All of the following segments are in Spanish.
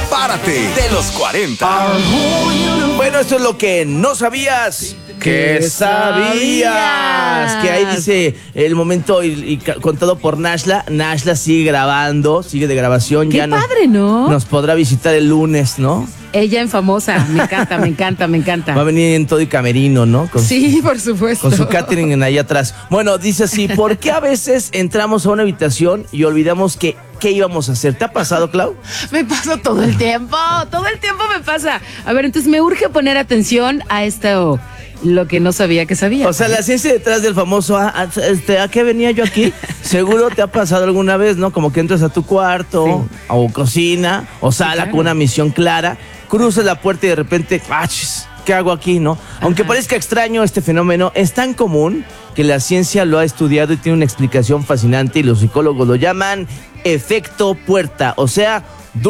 Párate de los 40. Bueno, esto es lo que no sabías. ¿Qué sabías? Que ahí dice el momento y contado por Nashla. Nashla sigue grabando, sigue de grabación. Qué ya padre, ¿no? Nos podrá visitar el lunes, ¿no? Ella en Famosa, me encanta, me encanta, me encanta. Va a venir en todo y camerino, ¿no? Sí, por supuesto. Con su catering en ahí atrás. Bueno, dice así, ¿por qué a veces entramos a una habitación y olvidamos qué íbamos a hacer? ¿Te ha pasado, Clau? Me pasa todo el tiempo me pasa. A ver, entonces me urge poner atención a esto, lo que no sabía que sabía. O sea, la ciencia detrás del famoso, ¿a qué venía yo aquí? Seguro te ha pasado alguna vez, ¿no? Como que entras a tu cuarto, sí, o cocina, o sala, claro, con una misión clara, cruzas la puerta y de repente, ¿qué hago aquí, no? Aunque parezca extraño, este fenómeno es tan común que la ciencia lo ha estudiado y tiene una explicación fascinante y los psicólogos lo llaman efecto puerta, o sea,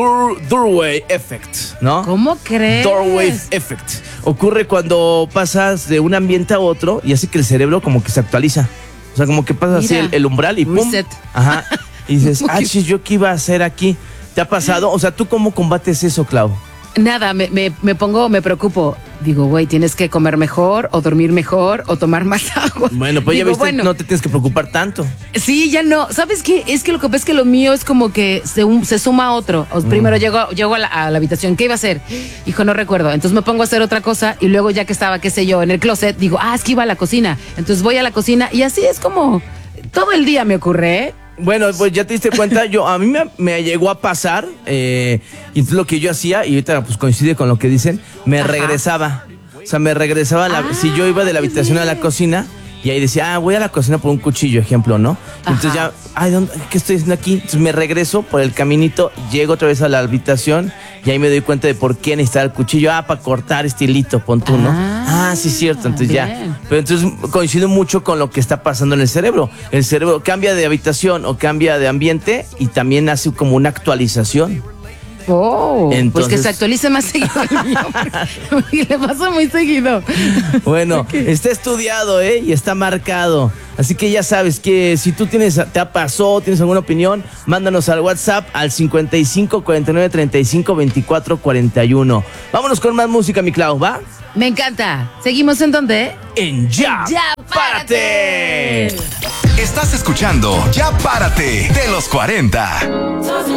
doorway effect, ¿no? ¿Cómo crees? Doorway effect. Ocurre cuando pasas de un ambiente a otro y hace que el cerebro como que se actualiza. O sea, como que pasas así el umbral y ¡pum! Reset. Ajá. Y dices, ¿yo qué iba a hacer aquí? ¿Te ha pasado? O sea, ¿tú cómo combates eso, Clau? Nada, me preocupo. Digo, güey, tienes que comer mejor, o dormir mejor, o tomar más agua. Bueno, pues digo, ya viste, no te tienes que preocupar tanto. Sí, ya no. ¿Sabes qué? Es que lo que pasa es que lo mío es como que se suma a otro. Primero llego a la habitación. ¿Qué iba a hacer? Hijo, no recuerdo. Entonces me pongo a hacer otra cosa y luego ya que estaba, qué sé yo, en el closet, digo, es que iba a la cocina. Entonces voy a la cocina y así es como todo el día me ocurre, ¿eh? Bueno, pues ya te diste cuenta, a mí me llegó a pasar, y entonces lo que yo hacía, y ahorita pues coincide con lo que dicen, me regresaba. O sea, me regresaba, si yo iba de la habitación a la cocina, y ahí decía, voy a la cocina por un cuchillo, ejemplo, ¿no? Entonces ya, ¿qué estoy haciendo aquí? Entonces me regreso por el caminito, llego otra vez a la habitación, y ahí me doy cuenta de por qué necesitaba el cuchillo. Para cortar estilito, pon tú, ¿no? Sí, cierto, entonces bien. Ya. Pero entonces coincido mucho con lo que está pasando en el cerebro. El cerebro cambia de habitación o cambia de ambiente y también hace como una actualización. Entonces, pues que se actualice más seguido el mío, porque le pasa muy seguido. Bueno, está estudiado, y está marcado. Así que ya sabes que si tú tienes alguna opinión, mándanos al WhatsApp al 55 49 35 24 41. Vámonos con más música, mi Clau, ¿va? Me encanta. ¿Seguimos en dónde? En Ya Párate. Estás escuchando Ya Párate de los 40.